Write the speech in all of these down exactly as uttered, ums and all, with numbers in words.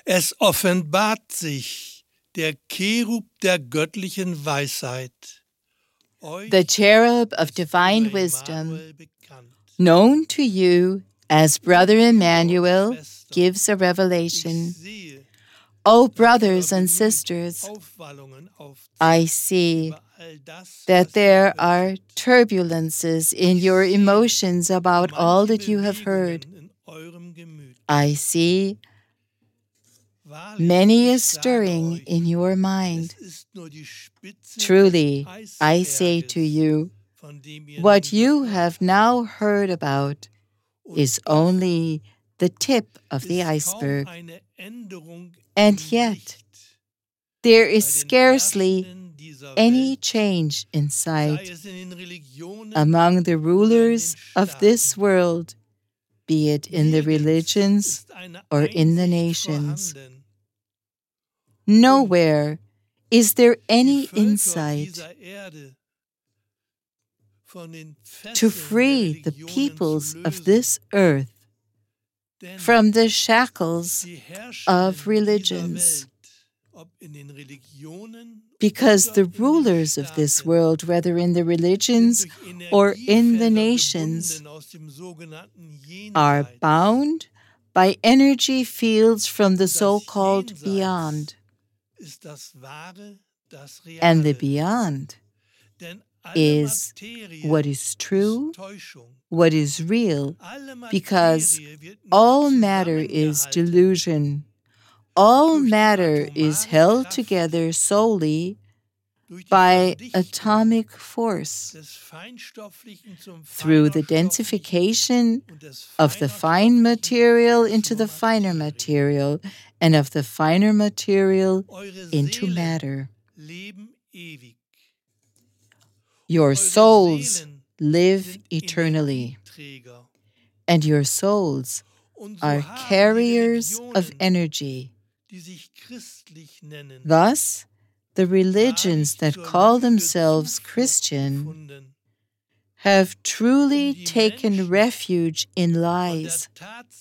Es offenbart sich der Cherub der göttlichen Weisheit, the cherub of divine wisdom, known to you as Brother Emmanuel, gives a revelation. O brothers and sisters, I see that there are turbulences in your emotions about all that you have heard. I see many a stirring in your mind. Truly, I say to you, what you have now heard about is only the tip of the iceberg. And yet, there is scarcely any change in sight among the rulers of this world, be it in the religions or in the nations. Nowhere is there any insight to free the peoples of this earth from the shackles of religions. Because the rulers of this world, whether in the religions or in the nations, are bound by energy fields from the so-called beyond. And the beyond is what is true, what is real, because all matter is delusion. All matter is held together solely by atomic force. Through the densification of the fine material into the finer material, and of the finer material into matter. Your souls live eternally, and your souls are carriers of energy. Thus, the religions that call themselves Christian have truly taken refuge in lies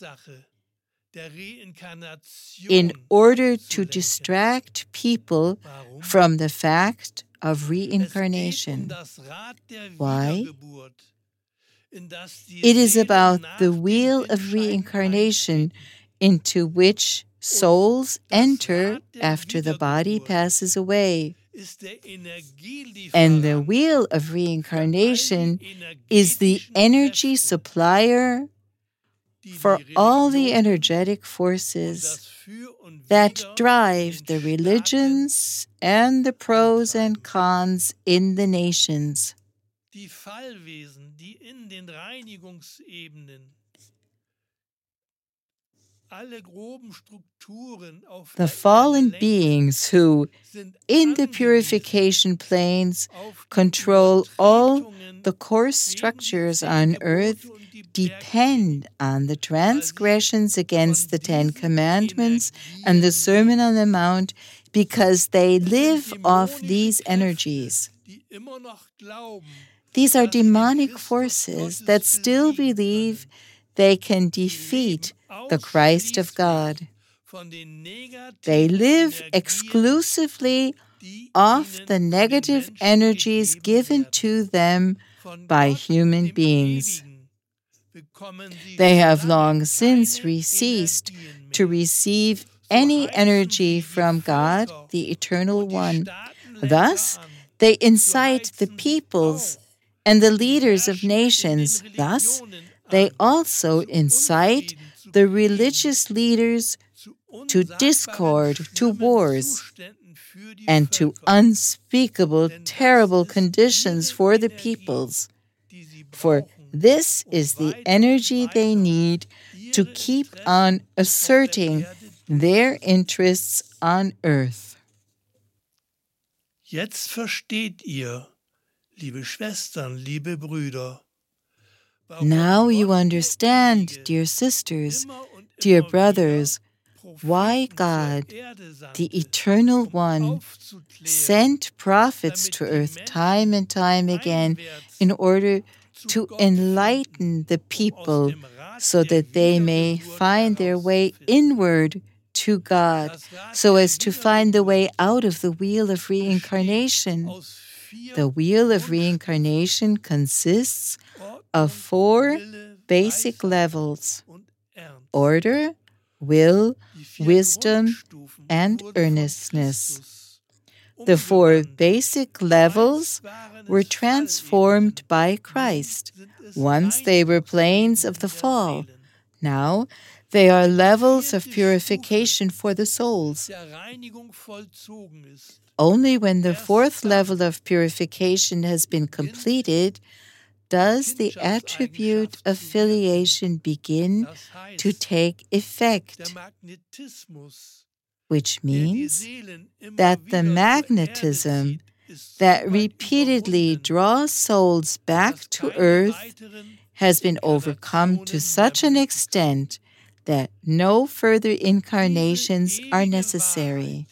in order to distract people from the fact of reincarnation. Why? It is about the wheel of reincarnation into which souls enter after the body passes away. And the wheel of reincarnation is the energy supplier for all the energetic forces that drive the religions and the pros and cons in the nations. The fallen beings who, in the purification planes, control all the coarse structures on earth, depend on the transgressions against the Ten Commandments and the Sermon on the Mount because they live off these energies. These are demonic forces that still believe they can defeat the Christ of God. They live exclusively off the negative energies given to them by human beings. They have long since ceased to receive any energy from God, the Eternal One. Thus, they incite the peoples and the leaders of nations. Thus, they also incite the religious leaders to discord, to wars, and to unspeakable, terrible conditions for the peoples. For this is the energy they need to keep on asserting their interests on earth. Jetzt versteht ihr, liebe Schwestern, liebe Brüder. Now you understand, dear sisters, dear brothers, why God, the Eternal One, sent prophets to earth time and time again in order to enlighten the people so that they may find their way inward to God so as to find the way out of the wheel of reincarnation. The wheel of reincarnation consists of four basic levels: order, will, wisdom, and earnestness. The four basic levels were transformed by Christ. Once they were planes of the fall. Now they are levels of purification for the souls. Only when the fourth level of purification has been completed does the attribute of filiation begin to take effect, which means that the magnetism that repeatedly draws souls back to earth has been overcome to such an extent that no further incarnations are necessary.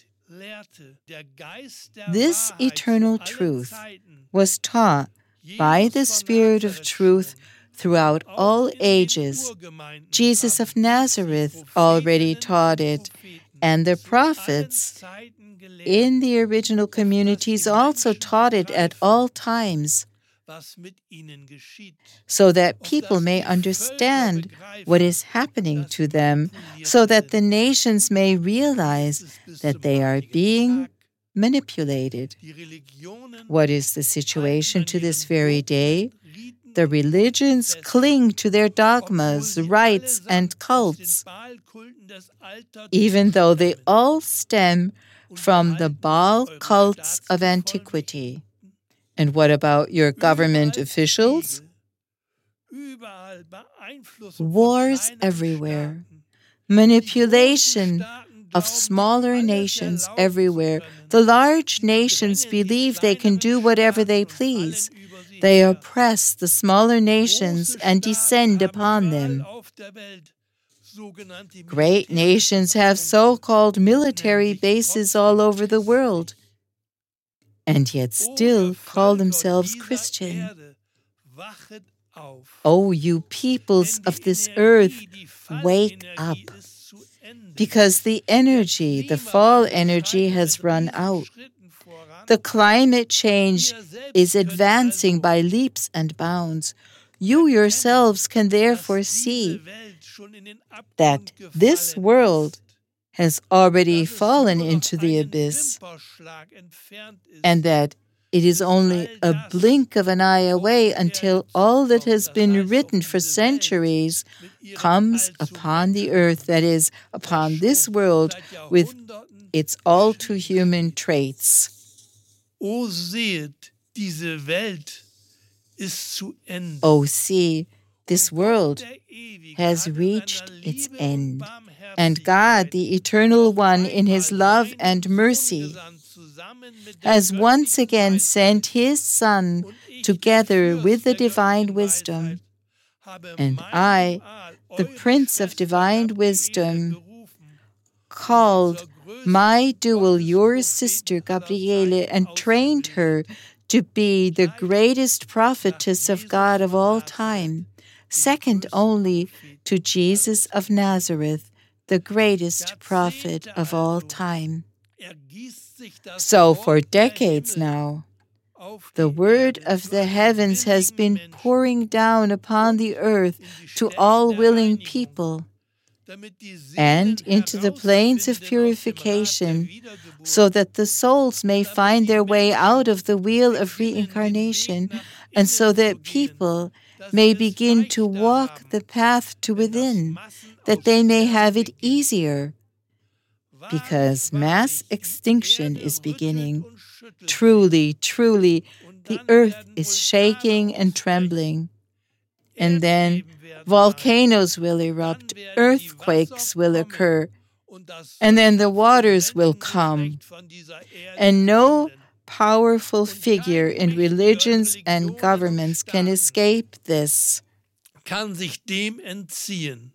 This eternal truth was taught by the Spirit of truth throughout all ages. Jesus of Nazareth already taught it, and the prophets in the original communities also taught it at all times, so that people may understand what is happening to them, so that the nations may realize that they are being manipulated. What is the situation to this very day? The religions cling to their dogmas, rites, and cults, even though they all stem from the Baal cults of antiquity. And what about your government officials? Wars everywhere, manipulation of smaller nations everywhere. The large nations believe they can do whatever they please. They oppress the smaller nations and descend upon them. Great nations have so-called military bases all over the world, and yet still call themselves Christian. O you peoples of this earth, wake up, because the energy, the fall energy, has run out. The climate change is advancing by leaps and bounds. You yourselves can therefore see that this world has already fallen into the abyss, and that it is only a blink of an eye away until all that has been written for centuries comes upon the earth, that is, upon this world with its all-too-human traits. O seht, diese Welt ist zu Ende. Oh, see, this world has reached its end, and God, the Eternal One, in His love and mercy, has once again sent His Son together with the divine wisdom. And I, the Prince of Divine Wisdom, called my dual, your sister Gabriele, and trained her to be the greatest prophetess of God of all time, second only to Jesus of Nazareth, the greatest prophet of all time. So for decades now, the word of the heavens has been pouring down upon the earth to all willing people and into the plains of purification, so that the souls may find their way out of the wheel of reincarnation, and so that people may begin to walk the path to within, that they may have it easier. Because mass extinction is beginning. Truly, truly, the earth is shaking and trembling. And then volcanoes will erupt, earthquakes will occur, and then the waters will come. And no powerful figure in religions and governments can escape this. Kann sich dem entziehen.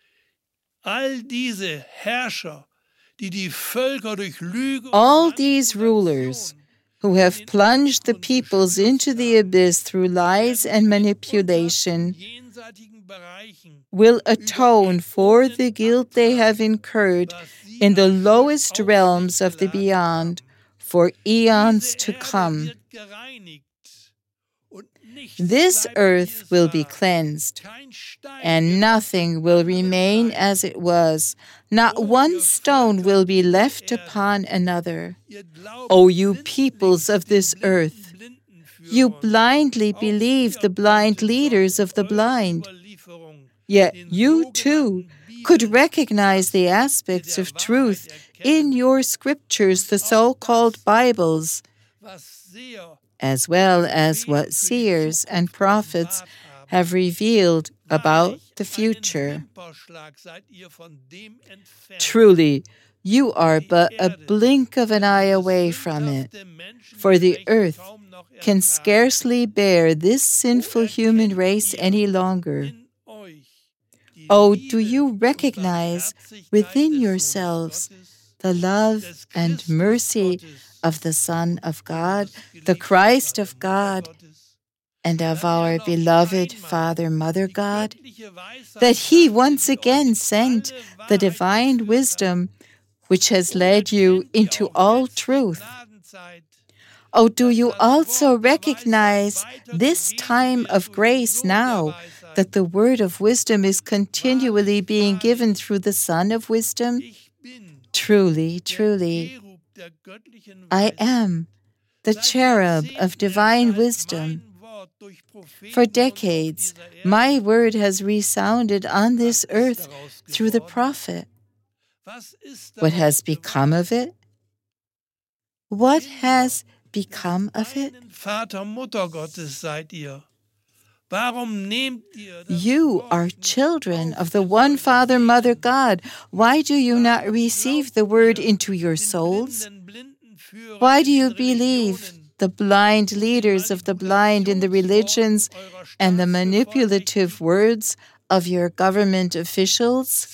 All diese Herrscher, die die Völker durch Lüge All these rulers who have plunged the peoples into the abyss through lies and manipulation will atone for the guilt they have incurred in the lowest realms of the beyond for eons to come. This earth will be cleansed, and nothing will remain as it was. Not one stone will be left upon another. O you peoples of this earth, you blindly believe the blind leaders of the blind. Yet you, too, could recognize the aspects of truth in your scriptures, the so-called Bibles, as well as what seers and prophets have revealed about the future. Truly, you are but a blink of an eye away from it, for the earth can scarcely bear this sinful human race any longer. Oh, do you recognize within yourselves the love and mercy of the Son of God, the Christ of God, and of our beloved Father, Mother God, that He once again sent the divine wisdom which has led you into all truth? Oh, do you also recognize this time of grace now, that the word of wisdom is continually being given through the Son of Wisdom? Truly, truly, I am the cherub of divine wisdom. For decades, my word has resounded on this earth through the prophet. What has become of it? What has become of it? You are children of the one Father, Mother God. Why do you not receive the word into your souls? Why do you believe the blind leaders of the blind in the religions and the manipulative words of your government officials?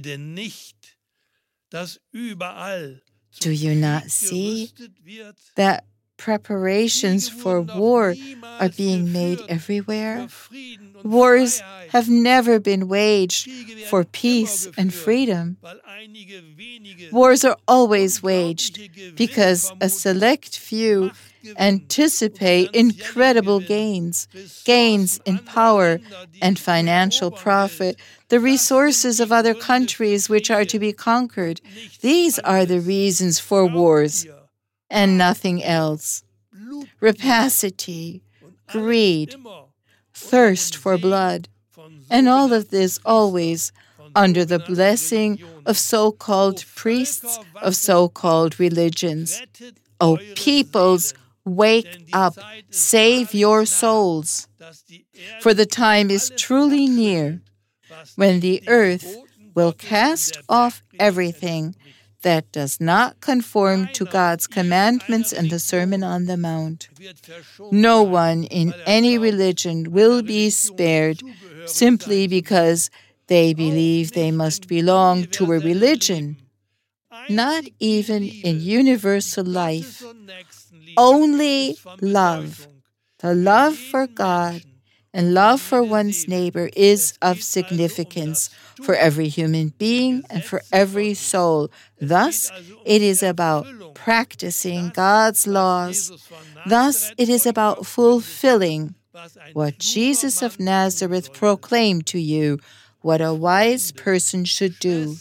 Do you not see that preparations for war are being made everywhere? Wars have never been waged for peace and freedom. Wars are always waged because a select few anticipate incredible gains, gains in power and financial profit, the resources of other countries which are to be conquered. These are the reasons for wars, and nothing else. Rapacity, greed, thirst for blood, and all of this always under the blessing of so-called priests of so-called religions. O peoples, wake up, save your souls, for the time is truly near when the earth will cast off everything that does not conform to God's commandments and the Sermon on the Mount. No one in any religion will be spared simply because they believe they must belong to a religion. Not even in universal life. Only love, the love for God and love for one's neighbor is of significance for every human being and for every soul. Thus, it is about practicing God's laws. Thus, it is about fulfilling what Jesus of Nazareth proclaimed to you, what a wise person should do.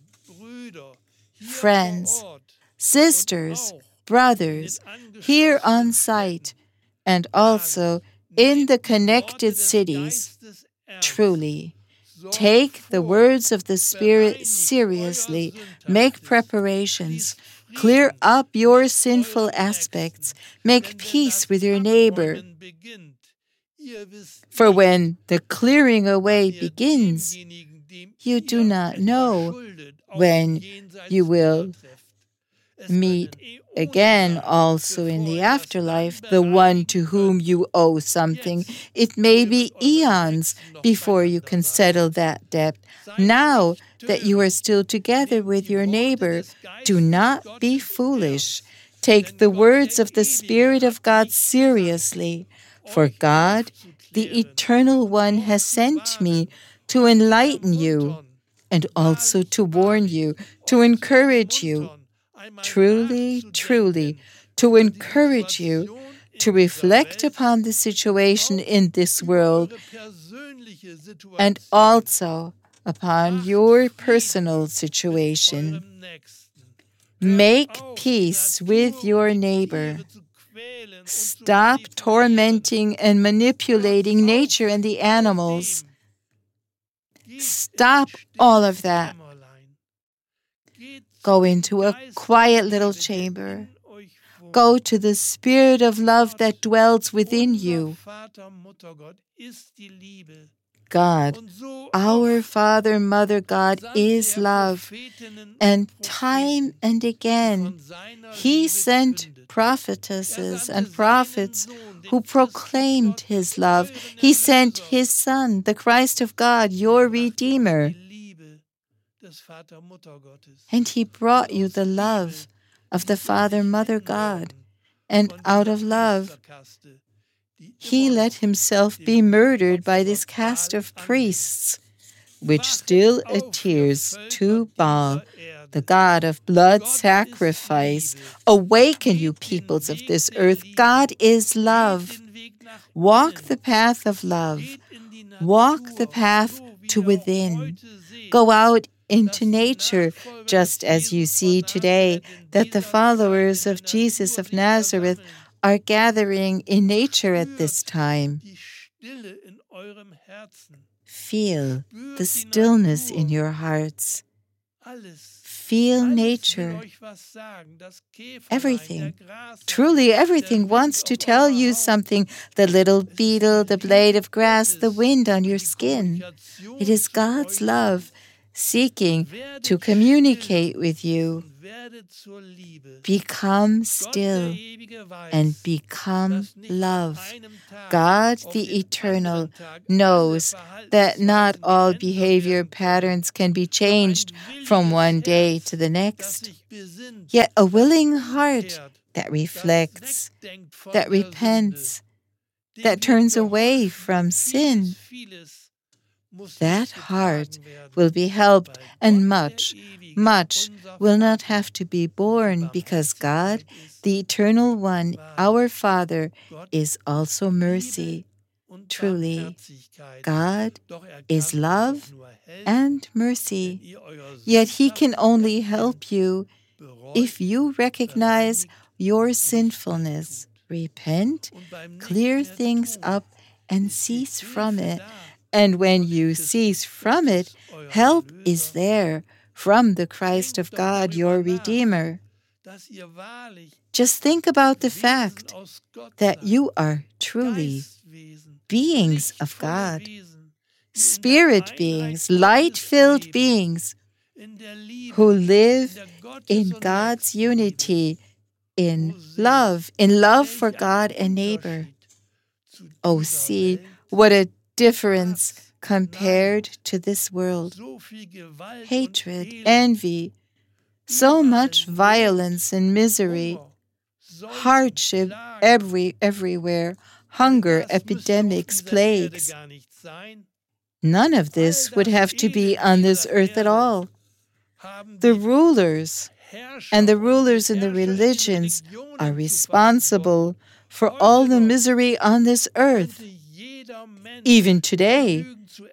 Friends, sisters, brothers, here on site, and also in the connected cities, truly, take the words of the Spirit seriously, make preparations, clear up your sinful aspects, make peace with your neighbor. For when the clearing away begins, you do not know when you will meet again also in the afterlife the one to whom you owe something. It may be eons before you can settle that debt. Now that you are still together with your neighbor, do not be foolish. Take the words of the Spirit of God seriously, for God the Eternal One has sent me to enlighten you and also to warn you, to encourage you. Truly, truly, to encourage you to reflect upon the situation in this world and also upon your personal situation. Make peace with your neighbor. Stop tormenting and manipulating nature and the animals. Stop all of that. Go into a quiet little chamber. Go to the spirit of love that dwells within you. God, our Father, Mother God, is love. And time and again, He sent prophetesses and prophets who proclaimed His love. He sent His Son, the Christ of God, your Redeemer. And He brought you the love of the Father, Mother God. And out of love, He let Himself be murdered by this caste of priests, which still adheres to Baal, the god of blood sacrifice. Awaken, you peoples of this earth. God is love. Walk the path of love. Walk the path to within. Go out into nature, just as you see today that the followers of Jesus of Nazareth are gathering in nature at this time. Feel the stillness in your hearts. Feel nature. Everything, truly everything wants to tell you something. The little beetle, the blade of grass, the wind on your skin. It is God's love seeking to communicate with you. Become still and become love. God, the Eternal, knows that not all behavior patterns can be changed from one day to the next. Yet a willing heart that reflects, that repents, that turns away from sin, that heart will be helped, and much, much will not have to be borne, because God, the Eternal One, our Father, is also mercy. Truly, God is love and mercy. Yet He can only help you if you recognize your sinfulness, repent, clear things up, and cease from it. And when you cease from it, help is there from the Christ of God, your Redeemer. Just think about the fact that you are truly beings of God, spirit beings, light-filled beings who live in God's unity, in love, in love for God and neighbor. Oh, see what a difference compared to this world. Hatred, envy, so much violence and misery, hardship every everywhere, hunger, epidemics, plagues. None of this would have to be on this earth at all. The rulers and the rulers in the religions are responsible for all the misery on this earth. Even today,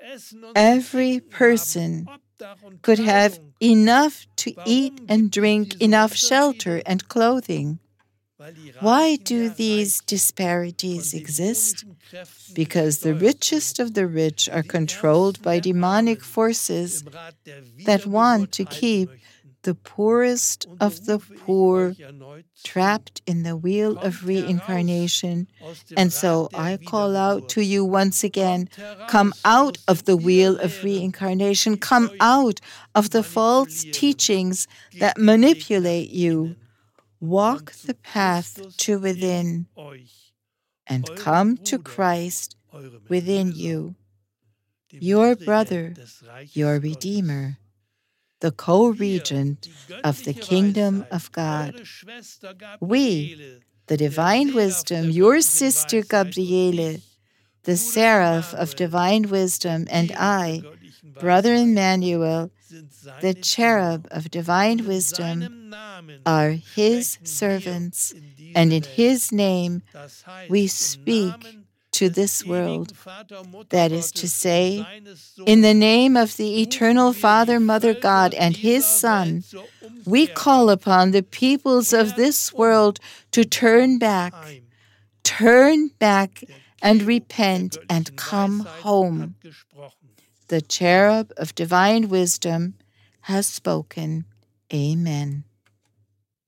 every person could have enough to eat and drink, enough shelter and clothing. Why do these disparities exist? Because the richest of the rich are controlled by demonic forces that want to keep the poorest of the poor trapped in the wheel of reincarnation. And so I call out to you once again, come out of the wheel of reincarnation, come out of the false teachings that manipulate you. Walk the path to within and come to Christ within you, your brother, your Redeemer, the co-regent of the kingdom of God. We, the divine wisdom, your sister Gabriele, the seraph of divine wisdom, and I, Brother Emmanuel, the cherub of divine wisdom, are his servants, and in his name we speak to this world. That is to say, in the name of the eternal Father, Mother God, and his Son, we call upon the peoples of this world to turn back, turn back and repent and come home. The cherub of divine wisdom has spoken. Amen.